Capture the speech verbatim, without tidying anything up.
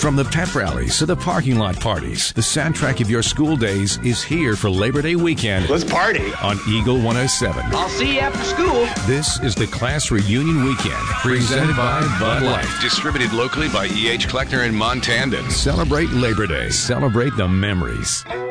From the pep rallies to the parking lot parties, the soundtrack of your school days is here for Labor Day weekend. Let's party on Eagle one oh seven. I'll see you after school. This is the Class Reunion Weekend, presented by Bud Light. Distributed locally by E H. Kleckner and Montandon. Celebrate Labor Day. Celebrate the memories.